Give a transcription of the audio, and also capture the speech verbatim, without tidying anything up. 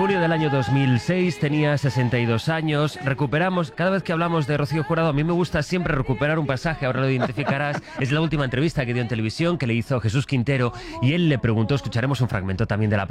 junio del año dos mil seis, tenía sesenta y dos años. Recuperamos, cada vez que hablamos de Rocío Jurado, a mí me gusta siempre recuperar un pasaje, ahora lo identificarás. Es la última entrevista que dio en televisión, que le hizo Jesús Quintero, y él le preguntó, escucharemos un fragmento también de la